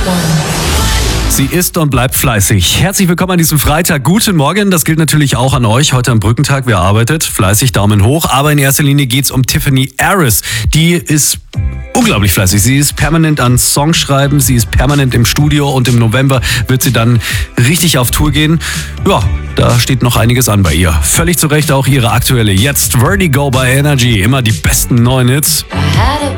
Sie ist und bleibt fleißig. Herzlich willkommen an diesem Freitag. Guten Morgen, das gilt natürlich auch an euch. Heute am Brückentag, wer arbeitet, fleißig, Daumen hoch. Aber in erster Linie geht's um Tiffany Harris. Die ist unglaublich fleißig. Sie ist permanent an Songs schreiben, sie ist permanent im Studio und im November wird sie dann richtig auf Tour gehen. Ja, da steht noch einiges an bei ihr. Völlig zu Recht auch ihre aktuelle Jetzt Vertigo bei Energy. Immer die besten neuen Hits.